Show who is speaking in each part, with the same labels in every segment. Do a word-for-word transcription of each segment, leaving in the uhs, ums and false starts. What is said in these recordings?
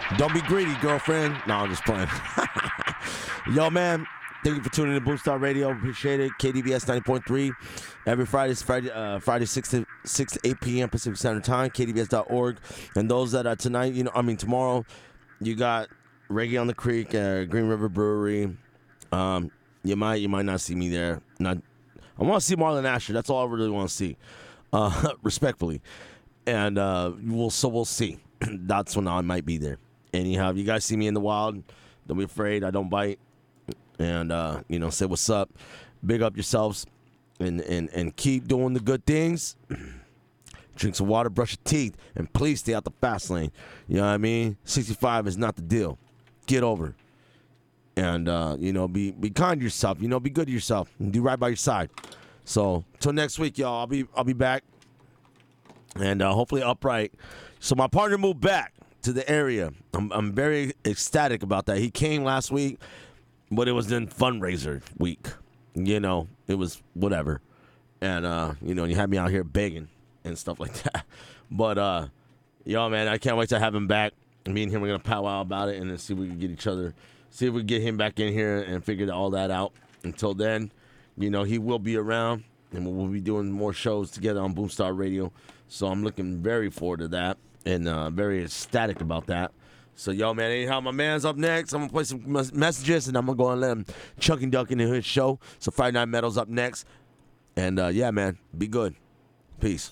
Speaker 1: Don't be greedy, girlfriend. No, I'm just playing. Yo, man, thank you for tuning in to Boomstar Radio. Appreciate it. K D V S ninety point three. Every Friday, Friday, uh, Friday six to eight p.m. Pacific Standard Time, K D V S dot org. And those that are tonight, you know, I mean, tomorrow, you got Reggae on the Creek, uh, Green River Brewery. Um, you might, you might not see me there. Not, I want to see Marlon Asher. That's all I really want to see, uh, respectfully. And uh, we'll, so we'll see. That's when I might be there. Anyhow, if you guys see me in the wild, don't be afraid. I don't bite. And, uh, you know, say what's up. Big up yourselves. And, and, and keep doing the good things. Drink some water, brush your teeth, and please stay out the fast lane. You know what I mean? sixty-five is not the deal. Get over. And, uh, you know, be be kind to yourself. You know, be good to yourself. And do right by your side. So, till next week, y'all. I'll be I'll be back. And uh, hopefully upright. So, my partner moved back to the area. I'm I'm very ecstatic about that. He came last week, but it was in fundraiser week. You know, it was whatever. And, uh, you know, you had me out here begging and stuff like that. But, uh, yo, man, I can't wait to have him back. Me and him are going to powwow about it and then see if we can get each other, see if we can get him back in here and figure all that out. Until then, you know, he will be around and we'll be doing more shows together on Boomstar Radio. So I'm looking very forward to that and uh, very ecstatic about that. So, yo, man, anyhow, my man's up next. I'm going to play some mes- messages, and I'm going to go and let him chuck and duck into his show. So, Friday Night Metal's up next. And, uh, yeah, man, be good. Peace.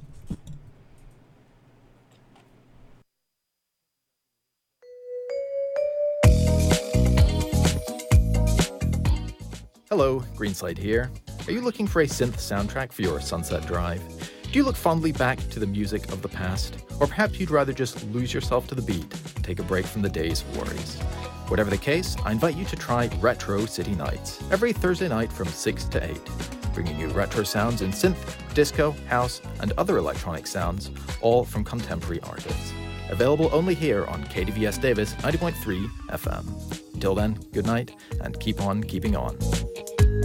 Speaker 2: Hello, Greenslade here. Are you looking for a synth soundtrack for your Sunset Drive? Do you look fondly back to the music of the past? Or perhaps you'd rather just lose yourself to the beat and take a break from the day's worries? Whatever the case, I invite you to try Retro City Nights every Thursday night from six to eight, bringing you retro sounds in synth, disco, house, and other electronic sounds, all from contemporary artists. Available only here on K D V S Davis ninety point three F M. Until then, good night, and keep on keeping on.